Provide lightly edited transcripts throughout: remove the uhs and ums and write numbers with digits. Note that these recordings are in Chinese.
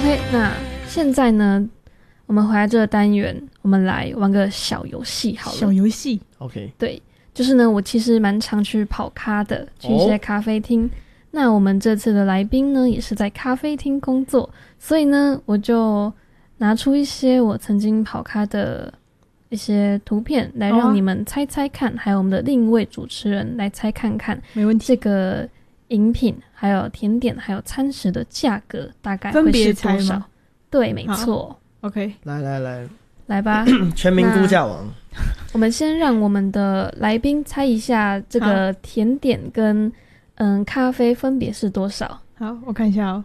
OK， 那现在呢，我们回来这个单元，我们来玩个小游戏好了。 小游戏 ，OK， 对，就是呢，我其实蛮常去跑咖的，去一些咖啡厅。那我们这次的来宾呢，也是在咖啡厅工作，所以呢，我就拿出一些我曾经跑咖的一些图片来让你们猜猜看，还有我们的另一位主持人来猜看看， 没问题。 这个饮品、还有甜点、还有餐食的价格大概会是多少？对，没错。 OK， 来吧， 全民估价王。 我们先让我们的来宾猜一下这个甜点跟咖啡分别是多少。 好，我看一下哦。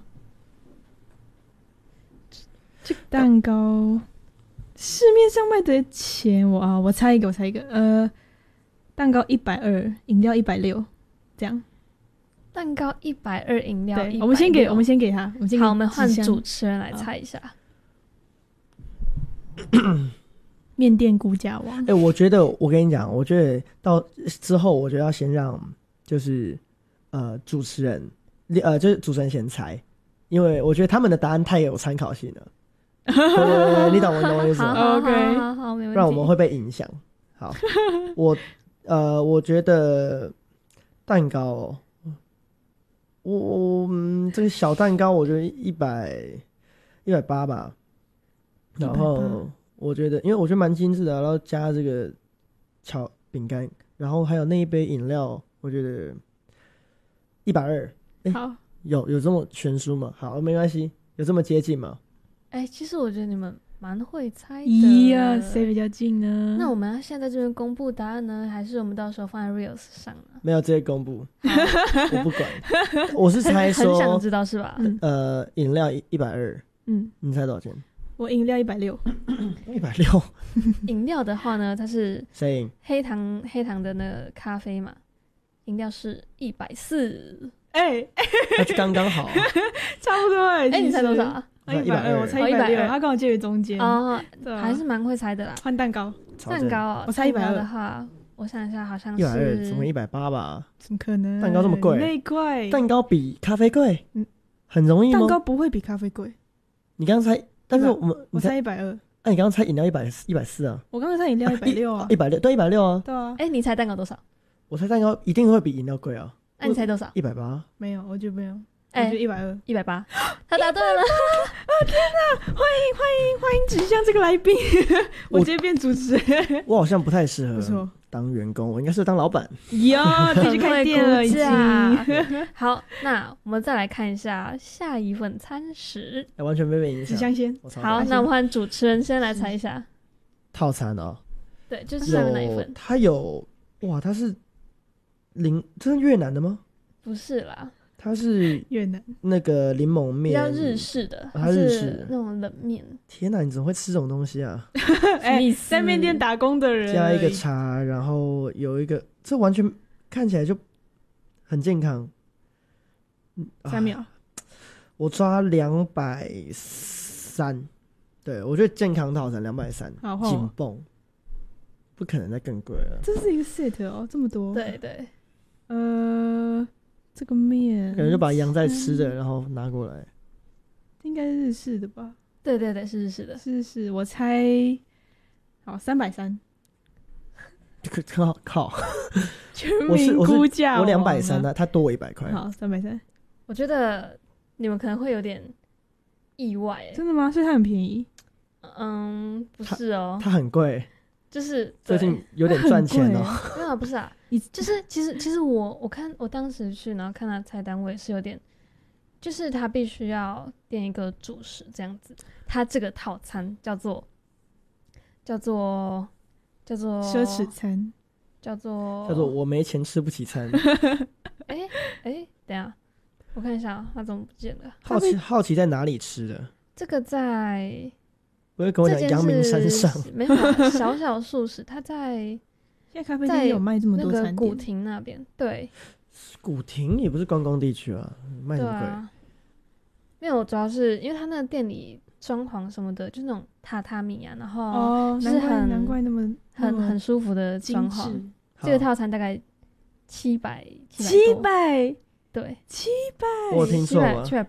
这个蛋糕市面上卖的钱，我猜一个，蛋糕120，饮料160，这样。 蛋糕120，饮料160。 我们先给他。 好，我们换主持人来猜一下。 面店估价王。 我觉得我跟你讲，我觉得到之后，我觉得要先让就是主持人就是主持人先猜，因为我觉得他们的答案太有参考性了。对，你懂我意思吗？ OK， 好，没问题。 不然我们会被影响。好，我觉得蛋糕，这个小蛋糕我觉得180吧。然后我觉得，因为我觉得蛮精致的，然后加这个巧饼干，然后还有那一杯饮料，我觉得120。 好， 有这么悬殊吗？好，没关系，有这么接近吗？ 其实我觉得你们蛮会猜的。 谁比较近呢？ 那我们要现在这边公布答案呢，还是我们到时候放在 Reels 上呢？ 没有，直接公布。我不管。我是猜说， 很想知道是吧？ 饮料120。你猜多少钱？ 我饮料160。 160。 饮料的话呢，它是谁赢？ 黑糖的那个咖啡嘛，饮料是140。 那就刚刚好。 差不多。 你猜多少啊 ？120，我猜160，他跟我介于中间。 还是蛮会猜的啦。 换蛋糕我猜120的话，我想一下，好像是 120，怎么180吧？ 怎么可能？ 蛋糕这么贵？ 那贵？ 蛋糕比咖啡贵？很容易吗？ 蛋糕不会比咖啡贵。 你刚刚猜，但是我猜120。 你刚刚猜饮料140啊？ 我刚才猜饮料160啊。 160，对，160啊。 对啊。 你猜蛋糕多少？ 我猜蛋糕一定会比饮料贵啊。 那你猜多少 ？180。 没有，我觉得没有。我觉得120。 他答对了。 天哪！欢迎指向这个来宾。我直接变主持人。 我好像不太适合当员工，我应该是当老板。 自己去开店了已经。 好，那我们再来看一下下一份餐食。 完全没被影响。 指向先。 好，那我们换主持人先来猜一下套餐哦。 对，就是下面哪一份？ 它有它是这是越南的吗？ 不是啦。 它是越南那个柠檬面， 比较日式的， 它日式那种冷面。 天哪，你怎么会吃这种东西啊？ 在面店打工的人加一个茶，然后有一个，这完全看起来就很健康。 3秒， 我抓230。对，我觉得健康套餐230，紧绷，不可能再更贵了。 这是一个 set 哦，这么多。 对， 这个面可能就把洋在吃的，然后拿过来。 应该是日式的吧？ 对，是日式的。 是，我猜好330。 靠！ 全民估价， 我230啊，他多我100块。 好，330。 我觉得你们可能会有点意外。 真的吗？所以它很便宜？ 不是哦， 它很贵。 就是最近有点赚钱哦。 没有，不是啊，就是其实我看我当时去，然后看他菜单，我也是有点，就是他必须要点一个主食这样子。他这个套餐叫做奢侈餐， 叫做我没钱吃不起餐。 等一下，我看一下他怎么不见了？ 好奇在哪里吃的？ 这个在。 不会跟我讲阳明山上？ 没有，小素食，它在现在咖啡店有卖这么多餐点。 那个古亭那边，对。 古亭也不是观光地区啊，卖什么贵？ 没有，主要是因为他那个店里装潢什么的，就那种榻榻米啊，然后就是难怪那么很舒服的装潢。这个套餐大概700， 对， 我听错吗？